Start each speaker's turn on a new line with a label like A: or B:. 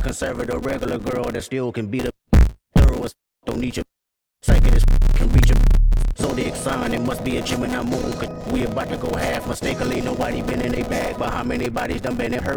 A: conservative, regular girl that still can beat a thorough as don't need your psychic as can reach a zodiac sign. It must be a Gemini moon, cause we about to go half. Mistakenly, nobody been in a bag, but how many bodies done been in her